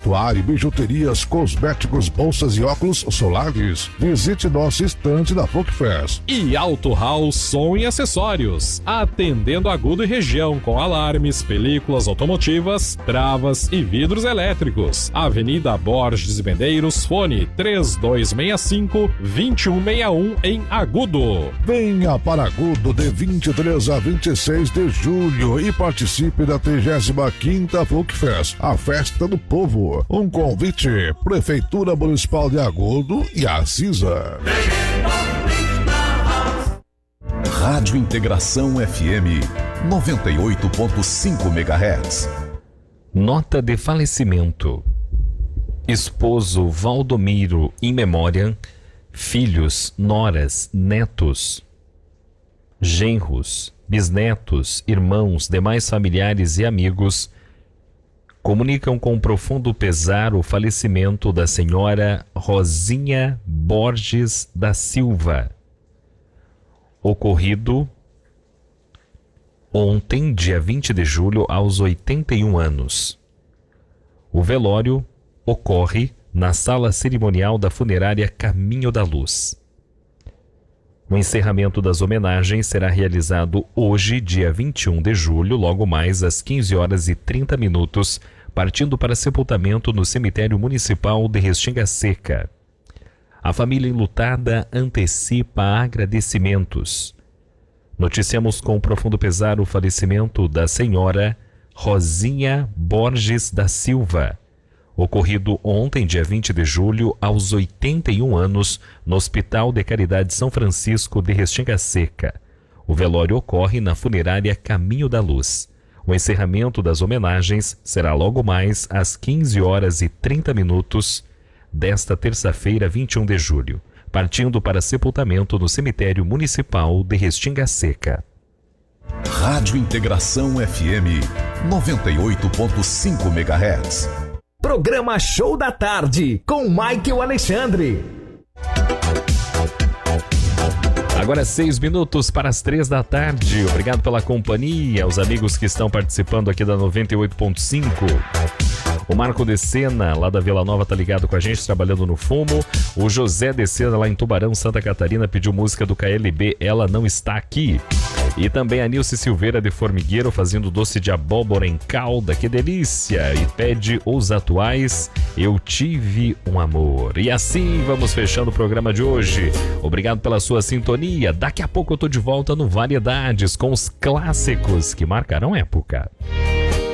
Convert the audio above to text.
vestuário, bijuterias, cosméticos, bolsas e óculos solares. Visite nosso estande da Folkfest. E Auto House Som e Acessórios, atendendo Agudo e região com alarmes, películas automotivas, travas e vidros elétricos. Avenida Borges e Mendeiros, fone 3265-2161 em Agudo. Venha para Agudo de 23 a 26 de julho e participe da 35ª Folkfest, a festa do povo. Um convite, Prefeitura Municipal de Agudo e a CISA. Rádio Integração FM 98.5 MHz. Nota de falecimento. Esposo Valdomiro in memoriam, filhos, noras, netos, genros, bisnetos, irmãos, demais familiares e amigos comunicam com profundo pesar o falecimento da senhora Rosinha Borges da Silva, ocorrido ontem, dia 20 de julho, aos 81 anos. O velório ocorre na sala cerimonial da funerária Caminho da Luz. O encerramento das homenagens será realizado hoje, dia 21 de julho, logo mais às 15h30, partindo para sepultamento no cemitério municipal de Restinga Seca. A família enlutada antecipa agradecimentos. Noticiamos com profundo pesar o falecimento da senhora Rosinha Borges da Silva, ocorrido ontem, dia 20 de julho, aos 81 anos, no Hospital de Caridade São Francisco de Restinga Seca. O velório ocorre na funerária Caminho da Luz. O encerramento das homenagens será logo mais às 15h30 desta terça-feira, 21 de julho, partindo para sepultamento no cemitério municipal de Restinga Seca. Rádio Integração FM 98.5 MHz. Programa Show da Tarde, com Michael Alexandre. Agora 6 minutos para as 3 da tarde. Obrigado pela companhia, aos amigos que estão participando aqui da 98.5. O Marco de Sena, lá da Vila Nova, tá ligado com a gente, trabalhando no fumo. O José de Sena, lá em Tubarão, Santa Catarina, pediu música do KLB, Ela Não Está Aqui. E também a Nilce Silveira de Formigueiro, fazendo doce de abóbora em calda, que delícia! E pede os atuais, Eu Tive um Amor. E assim vamos fechando o programa de hoje. Obrigado pela sua sintonia. Daqui a pouco eu tô de volta no Variedades, com os clássicos que marcaram época.